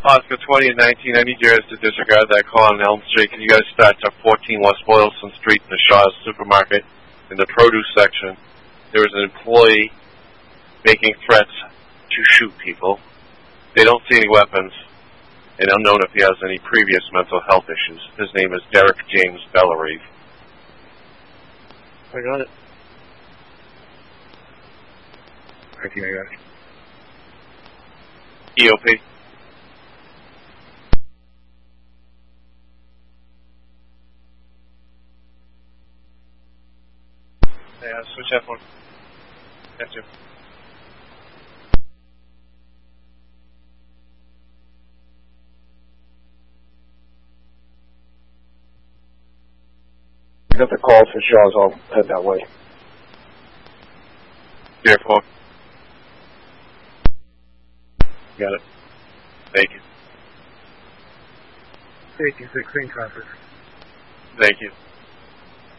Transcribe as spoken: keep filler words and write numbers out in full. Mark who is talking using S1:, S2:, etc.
S1: Oscar twenty and nineteen, I need you guys to disregard that call on Elm Street. Can you guys start to fourteen West Boylston Street in the Shaw's Supermarket in the produce section? There was an employee making threats to shoot people. They don't see any weapons, and unknown if he has any previous mental health issues. His name is Derek James Bellarive.
S2: I got it.
S3: nineteen, I got it.
S1: E O P.
S2: Yeah, switch F one. F two.
S3: I got the call for Shaw's. I'll head that way.
S1: Here, four.
S3: Got it.
S1: Thank you.
S3: eighteen sixteen traffic.
S1: Thank you.